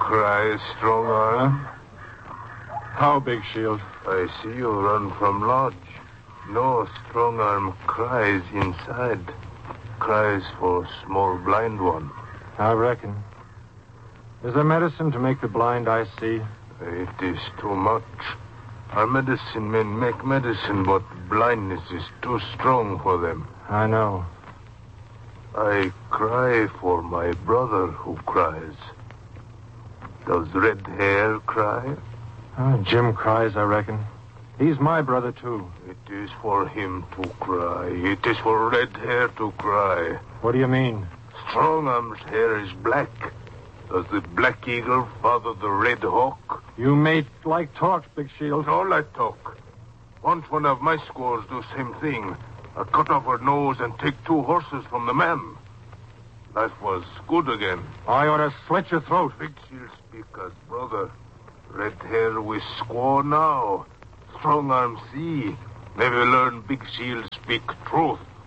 cry, Strong Arm? How, Big Shield? I see you run from lodge. No, Strong Arm cries inside. Cries for small blind one. I reckon. Is there medicine to make the blind eye see? It is too much. Our medicine men make medicine, but blindness is too strong for them. I know. I cry for my brother who cries. Does Red Hair cry? Jim cries, I reckon. He's my brother, too. It is for him to cry. It is for Red Hair to cry. What do you mean? Strong Arm's hair is black. Does the Black Eagle father the Red Hawk? You may like talk, Big Shield. No like talk. Once one of my squaws do same thing. I cut off her nose and take 2 horses from the man. Life was good again. I ought to slit your throat. Big Shield speak as brother. Red Hair with squaw now. Strong Arm see. Never learn Big Shield speak truth.